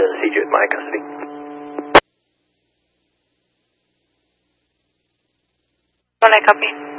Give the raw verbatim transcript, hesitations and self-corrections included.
C J with my custody. One I copy.